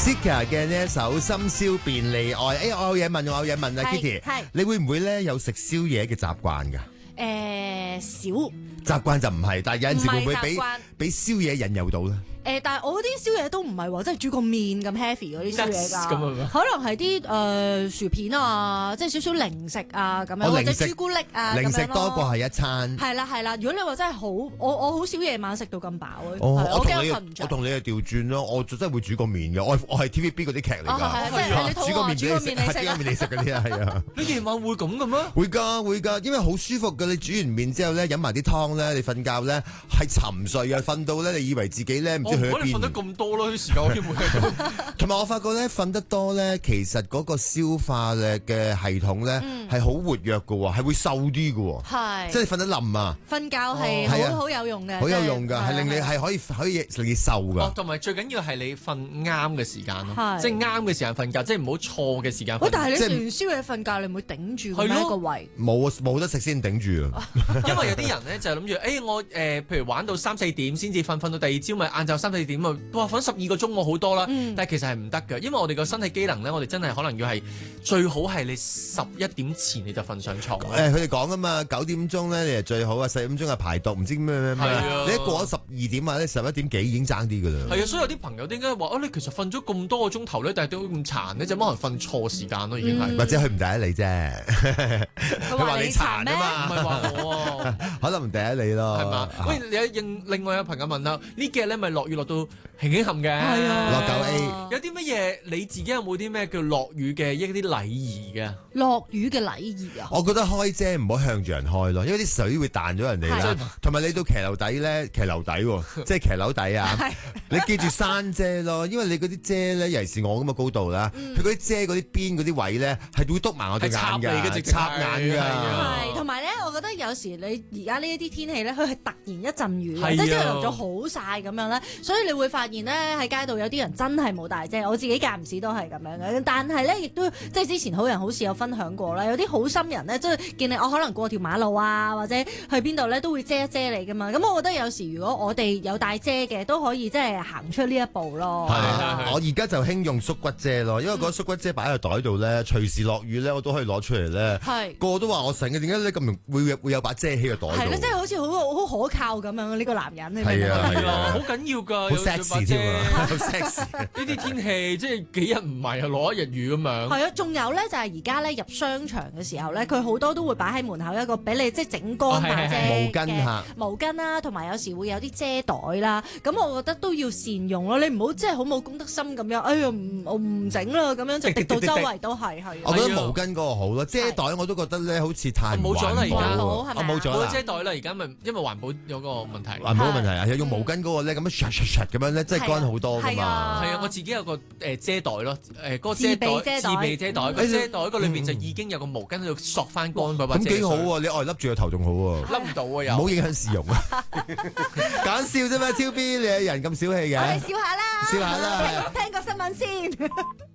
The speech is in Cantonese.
Sika 嘅呢一首《深宵便利愛》，我有嘢問啊 ，Kitty，你會唔會咧有食宵夜嘅習慣㗎？ 少習慣就唔係，但係有陣時會唔會俾宵夜引誘到咧？ 但係我啲宵夜都唔係話，即係煮個麵咁 heavy 嗰啲宵夜㗎，可能係啲薯片啊，即係少少零食啊咁樣，或者朱古力啊， 零食多過係一餐。 係啦，如果你話真係好，我好少夜晚食到咁飽我驚瞓唔着。 我同你係調轉咯，我真係會煮個麵嘅，我係 TVB 嗰啲劇嚟㗎， 即係你煮個麵你食嗰啲啊，係啊。 你夜晚會咁嘅咩？ 會㗎，因為好舒服㗎。你煮完麵之後咧，飲埋啲湯咧，你瞓覺咧係沉睡啊，瞓到咧你以為自己咧唔知去咗邊。 我瞓得咁多咯，啲時間我先會。 同埋我發覺咧，瞓得多咧，其實嗰個消化嘅系統咧係好活躍㗎喎，係會瘦啲㗎喎。 係， 即係瞓得冧啊！ 瞓覺係好有用嘅， 好有用㗎，係令你係可以令你瘦㗎。 同埋最緊要係你瞓啱嘅時間咯，即係啱嘅時間瞓覺，即係唔好錯嘅時間瞓覺。 但係你食完宵夜瞓覺，你唔會頂住咩個胃？ 冇得食先頂住啊！ 因為有啲人咧就諗住，我譬如玩到3-4點先至瞓到第二朝咪晏晝3-4點啊，哇瞓12個鐘我好多啦，但係其實係唔得㗎，因為我哋個身體機能咧，我哋真係可能要係最好係你11點前你就瞓上床。 佢哋講㗎嘛，9點鐘咧你係最好啊，4點鐘係排毒，唔知咩。你一過咗12點啊，你11點幾已經爭啲㗎啦。 係啊，所以有啲朋友點解話你其實瞓咗咁多個鐘頭咧，但係都咁殘咧，就可能瞓錯時間咯，已經係。 或者佢唔第一你啫， 佢話你殘啊嘛，唔係話我可能唔第一你咯， 係嘛？喂，另外有朋友問啦，呢幾日咧咪落雨落到輕輕冚嘅，係啊， 落9A。 有啲乜嘢你自己有冇啲咩叫落雨嘅一啲禮儀嘅？ 落雨嘅禮儀啊？ 我覺得開遮唔好向住人開咯，因為啲水會彈咗人哋啦。同埋你到騎樓底咧，騎樓底喎，即係騎樓底啊！你記住閂遮咯，因為你嗰啲遮咧，尤其是我咁嘅高度啦，佢嗰啲遮嗰啲邊嗰啲位咧，係會篤埋我對眼㗎，插眼㗎。 係，同埋咧，我覺得有時你而家呢一啲天氣咧，佢係突然一陣雨，即係朝頭早好曬咁樣咧，所以你會發現咧喺街度有啲人真係冇帶遮，我自己間唔時都係咁樣嘅。但係咧，亦都即係之前好人好事有分享過啦，有啲好心人咧，即係見你我可能過條馬路啊，或者去邊度咧都會遮一遮你㗎嘛。咁我覺得有時如果我哋有帶遮嘅，都可以即係行出呢一步咯。 我而家就興用縮骨遮咯，因為嗰個縮骨遮擺喺袋度咧，隨時落雨咧，我都可以攞出嚟咧。個個都話我神嘅，點解咧咁會有把遮喺個袋度？係咯， 即係好似好可靠咁樣呢個男人。 係啊，好緊要㗎， 好 sexy 添啊，好 sexy。 呢啲天氣即係幾日唔係啊，攞一日雨咁樣。 係啊，仲有咧就係而家咧入商場嘅時候咧，佢好多都會擺喺門口一個俾你即係整乾把遮嘅毛巾啦，同埋有時會有啲遮袋啦。咁我覺得都要善用咯，你唔好即係好冇公德心咁樣，哎呀我唔整啦，咁樣就滴到周圍都係。 我覺得毛巾嗰個好咯，遮袋我都覺得咧好似太冇咗啦，而家我冇咗啦， 冇遮袋啦，而家咪因為環保有個問題。 環保問題啊，用毛巾嗰個咧咁樣咁樣咧，真係乾好多㗎嘛。 係啊，我自己有個遮袋咯，嗰個遮袋自備遮袋，個遮袋個裏面就已經有個毛巾喺度索翻乾嗰把遮。 咁幾好喎！你愛笠住個頭仲好喎， 笠唔到啊又。 唔好影響市容啊！講笑啫嘛，超 B 你係人咁小氣嘅。 我哋笑下啦， 笑下啦， 聽個新聞先。